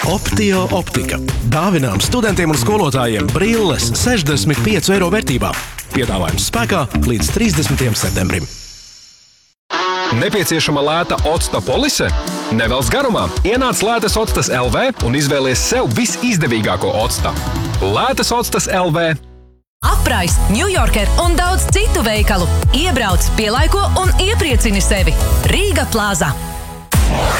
Optio optika. Dāvinām studentiem un skolotājiem brilles 65 eiro vērtībā. Piedāvājums spēkā līdz 30. septembrim. Nepieciešama lēta octa polise? Nevelc garumā. Ienāc Lētas Octas LV un izvēlies sev visizdevīgāko octa. Lētas Octas LV. Aprais, Ņujorker un daudz citu veikalu. Iebrauc, pielaiko un iepriecini sevi. Rīga Plaza.